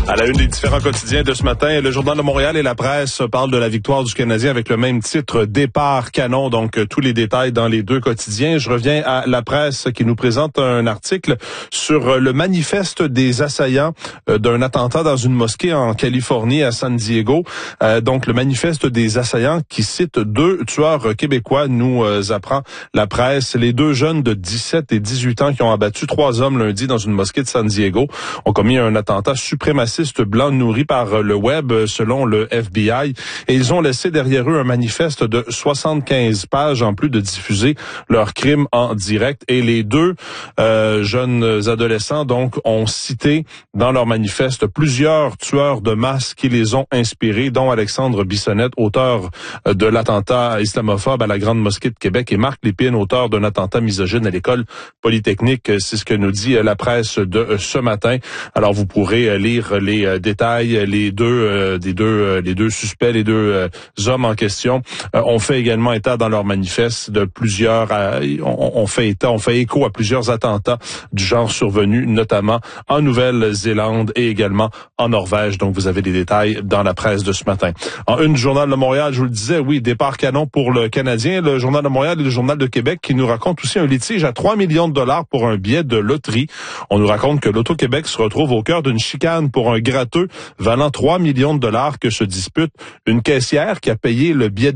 À la une des différents quotidiens de ce matin, le Journal de Montréal et la presse parlent de la victoire du Canadien avec le même titre, Départ canon. Donc, tous les détails dans les deux quotidiens. Je reviens à la presse qui nous présente un article sur le manifeste des assaillants d'un attentat dans une mosquée en Californie, à San Diego. Donc, le manifeste des assaillants qui cite 2 tueurs québécois, nous apprend la presse. Les 2 jeunes de 17 et 18 ans qui ont abattu 3 hommes lundi dans une mosquée de San Diego ont commis un attentat suprémaciste blanc nourri par le web, selon le FBI. Et ils ont laissé derrière eux un manifeste de 75 pages, en plus de diffuser leurs crimes en direct. Et les 2 jeunes adolescents, donc, ont cité dans leur manifeste plusieurs tueurs de masse qui les ont inspirés, dont Alexandre Bissonnette, auteur de l'attentat islamophobe à la Grande Mosquée de Québec, et Marc Lépine, auteur d'un attentat misogyne à l'École Polytechnique. C'est ce que nous dit la presse de ce matin. Alors, vous pourrez lire les détails. Les deux suspects, les 2 hommes en question ont fait également état dans leur manifeste de plusieurs, ont fait écho à plusieurs attentats du genre survenus, notamment en Nouvelle-Zélande et également en Norvège. Donc, vous avez des détails dans la presse de ce matin. En une, Journal de Montréal, je vous le disais, oui, départ canon pour le Canadien. Le Journal de Montréal et le Journal de Québec qui nous racontent aussi un litige à 3 millions de dollars pour un billet de loterie. On nous raconte que l'Auto-Québec se retrouve au cœur d'une chicane pour un gratteux valant 3 millions de dollars que se dispute une caissière qui a payé le billet